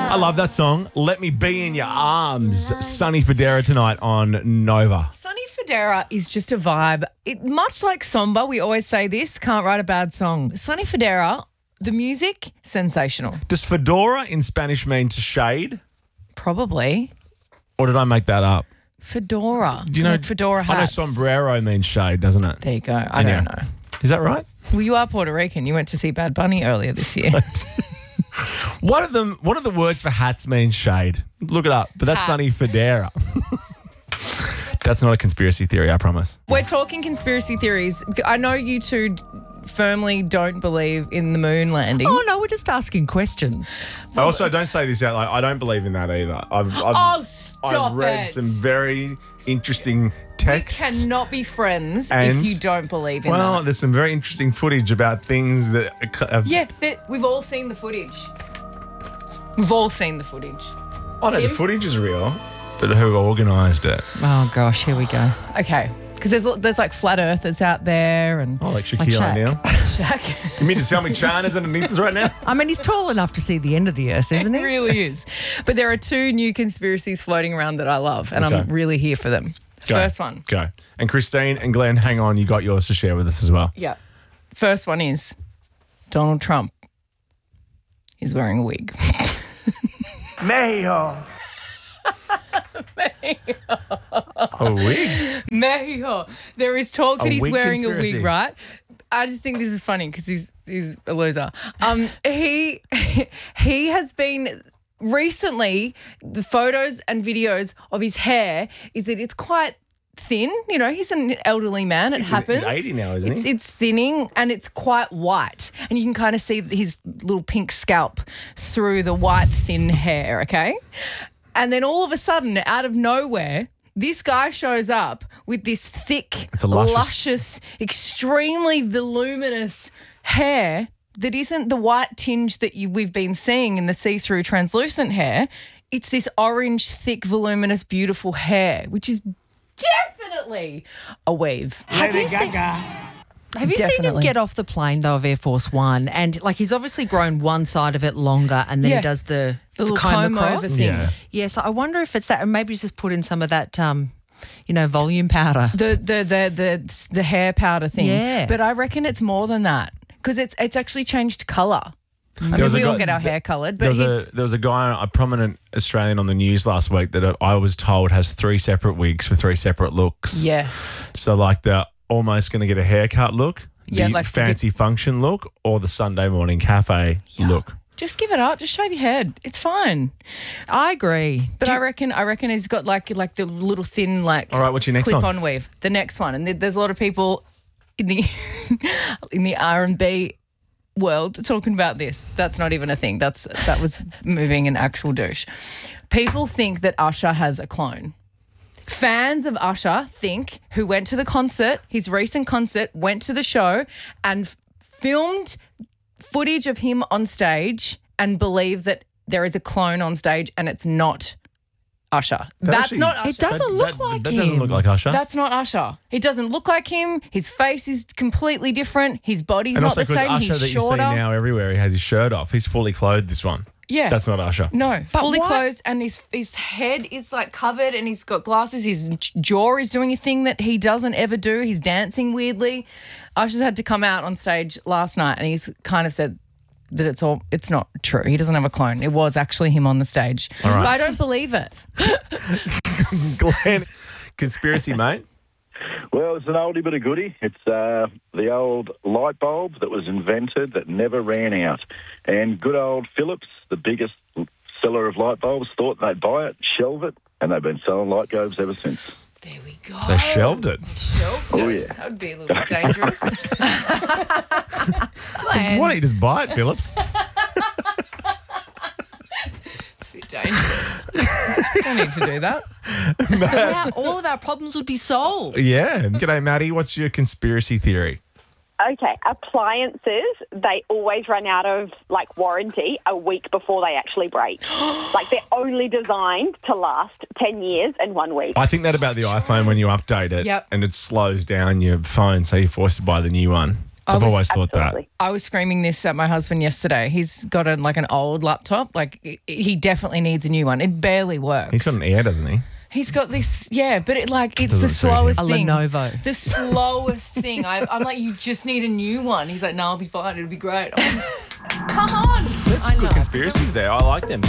I love that song. Let Me Be in Your Arms. Sonny Fodera tonight on Nova. Sonny Fodera is just a vibe. Much like Somba, we always say this, can't write a bad song. Sonny Fodera, the music, sensational. Does fedora in Spanish mean to shade? Probably. Or did I make that up? Fedora. Do you know, like fedora hats. I know sombrero means shade, doesn't it? There you go. I don't know. Is that right? Well, you are Puerto Rican. You went to see Bad Bunny earlier this year. What are the words for hats mean shade? Look it up. But that's Sonny Fodera. That's not a conspiracy theory, I promise. We're talking conspiracy theories. I know you two firmly don't believe in the moon landing. Oh, no, we're just asking questions. I also don't say this out. Like, I don't believe in that either. I've read some very interesting texts. We cannot be friends And- if you don't believe in Well, that. there's some very interesting footage about things that We've all seen the footage. We've all seen the footage. I know the Tim? footage is real, but who organised it? Oh, gosh, here we go. Okay. Because there's like flat earthers out there and Oh, like Shaquille Shaq. O'Neal. Shaq. You mean to tell me China's underneath us right now? I mean, he's tall enough to see the end of the earth, isn't It he? really is. But there are two new conspiracies floating around that I love, and Okay. I'm really here for them. Go. First one. Go. And Christine and Glenn, hang on. You got yours to share with us as well. Yeah. First one is Donald Trump is wearing a wig. Mexico. A wig? Mexico. There is talk that A he's wig wearing conspiracy. a wig, right? I just think this is funny because he's a loser. He has been recently, the photos and videos of his hair is that it's quite thin. You know, he's an elderly man. It happens. He's 80 now, isn't he? It's thinning and it's quite white. And you can kind of see his little pink scalp through the white thin hair, okay? And then all of a sudden, out of nowhere, this guy shows up with this thick, It's a luscious- luscious, extremely voluminous hair that isn't the white tinge that we've been seeing in the see-through translucent hair. It's this orange, thick, voluminous, beautiful hair, which is definitely a weave. Lady Gaga. Have you seen him Definitely. get off the plane, though, of Air Force One? And, like, he's obviously grown one side of it longer and then Yeah. he does the little comb comb across. over thing. Yeah. Yeah, so I wonder if it's that, and maybe he's just put in some of that, volume powder. The hair powder thing. Yeah. But I reckon it's more than that because it's actually changed colour. I mean, was a we all guy- get our hair coloured, but There was a guy, a prominent Australian on the news last week that I was told has 3 separate wigs for 3 separate looks. yes. So like the almost going to get a haircut look, Yeah, the like to fancy function look, or the Sunday morning cafe look. Just give it up. Just shave your head. It's fine. I agree. But I reckon he's got like the little thin All right, what's your next clip-on one? weave. The next one, and there's a lot of people in the in the R&B world talking about this. That's not even a thing. That was moving an actual douche. People think that Usher has a clone. Fans of Usher think, who went to the concert, his recent concert, went to the show and filmed footage of him on stage and believe that there is a clone on stage and it's not Usher. That's actually- not Usher. It doesn't look like that him. doesn't look like Usher. That's not Usher. He doesn't look like him. His face is completely different. His body's and not also the because same. Usher He's that you see shorter. now everywhere, he has his shirt off. He's fully clothed, this one. Yeah. That's not Usher. No, fully why- clothed, and his head is like covered, and he's got glasses. His jaw is doing a thing that he doesn't ever do. He's dancing weirdly. Usher's had to come out on stage last night, and he's kind of said that it's not true. He doesn't have a clone. It was actually him on the stage. All right. But I don't believe it. Glenn, conspiracy, mate. Well, it's an oldie but a goodie. It's the old light bulb that was invented that never ran out. And good old Philips, the biggest seller of light bulbs, thought they'd buy it, shelve it, and they've been selling light bulbs ever since. There we go. They shelved it. Oh, yeah. That would be a little bit dangerous. Glenn, Why don't you just buy it, Phillips? it's a bit dangerous. Don't need to do that. Yeah, all of our problems would be solved. Yeah. G'day, Maddie. What's your conspiracy theory? Okay, appliances, they always run out of, warranty a week before they actually break. They're only designed to last 10 years and 1 week. I think that about the iPhone when you update it Yep. and it slows down your phone, so you're forced to buy the new one. I've always thought Absolutely. I was screaming this at my husband yesterday. He's got an old laptop. Like he definitely needs a new one. It barely works. that. He's got an Air, doesn't he? He's got this, yeah, but it's the Doesn't suit him. slowest A thing. Lenovo. The slowest thing. I'm like, you just need a new one. He's like, no, I'll be fine. It'll be great. I'm like, come on. There's I some good know. conspiracies there. I like them.